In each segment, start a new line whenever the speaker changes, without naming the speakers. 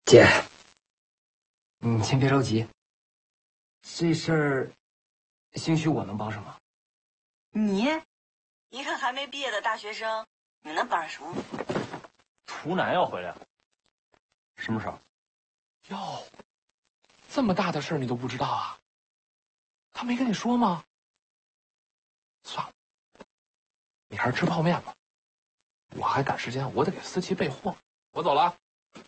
姐，你先别着急，这事儿兴许我能帮上忙。
你一个还没毕业的大学生，你能帮上什么忙？
图南要回来，什么时候？
哟，这么大的事儿你都不知道啊？他没跟你说吗？算了，你还是吃泡面吧。我还赶时间，我得给思琪备货。我走了啊。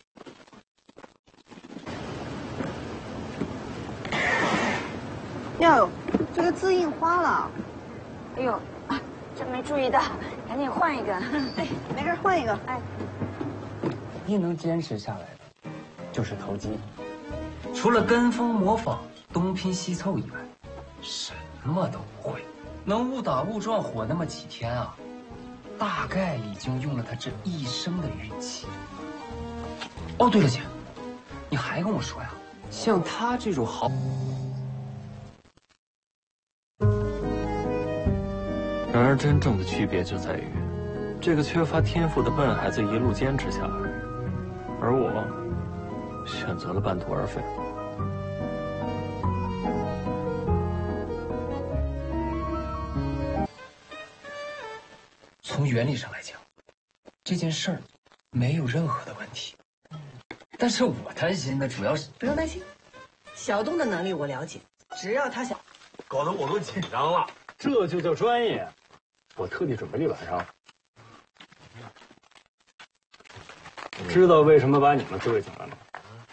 哟，这个字印花了。
哎呦，真没注意到，赶紧换一个。
哎，没事，换一个。哎，
一能坚持下来的，就是投机。除了跟风模仿、东拼西凑以外，什么都不会。能误打误撞火那么几天啊，大概已经用了他这一生的运气。哦，对了，姐，你还跟我说呀，像他这种好。
然而，真正的区别就在于，这个缺乏天赋的笨孩子一路坚持下来，而我选择了半途而废。
从原理上来讲，这件事儿没有任何的问题。但是我担心的主要是……
不用担心，小东的能力我了解，只要他想，
搞得我都紧张了。这就叫专业。我特地准备了一晚上。知道为什么把你们对进来吗？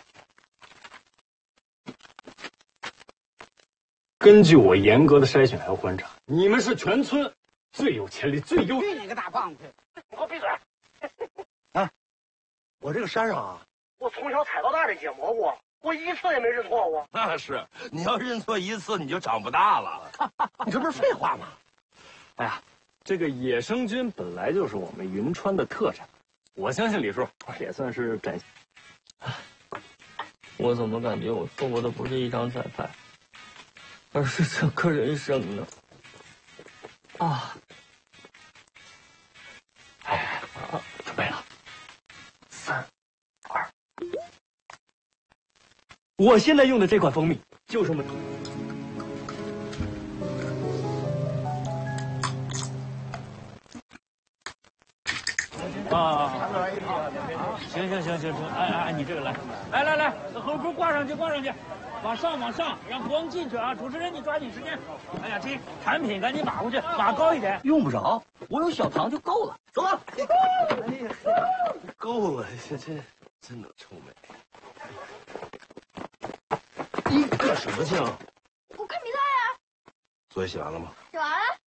根据我严格的筛选还有观察，你们是全村最有潜力、最优。
去你个大胖子！
你给我闭嘴！
啊，我这个山上啊，我从小踩到大的野蘑菇，我一次也没认错过。
那是，你要认错一次，你就长不大了。
你这不是废话吗？
哎呀，这个野生菌本来就是我们云川的特产，我相信李叔也算是展现。
我怎么感觉我错过的不是一张彩排，而是整个人生呢？啊！
哎，准备了，3、2。我现在用的这款蜂蜜就是我们。行，哎，你这个来，后边挂上去，往上，让光进去啊！主持人你抓紧时间。哎呀，这产品赶紧码过去，码高一点。
用不着，我有小糖就够了。走吧。
够了，这真能臭美。
你干什么去啊？
我看比赛啊。
作业写完了吗？
写完了。